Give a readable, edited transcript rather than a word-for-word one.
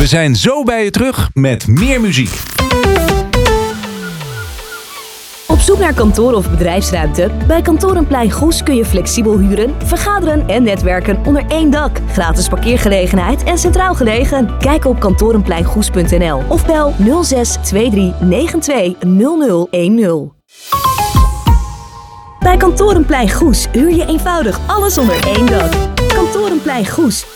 We zijn zo bij je terug met meer muziek. Op zoek naar kantoor of bedrijfsruimte? Bij Kantorenplein Goes kun je flexibel huren, vergaderen en netwerken onder één dak. Gratis parkeergelegenheid en centraal gelegen. Kijk op kantorenpleingoes.nl of bel 06 23 92 0010. Bij Kantorenplein Goes huur je eenvoudig alles onder één dak. Kantorenplein Goes,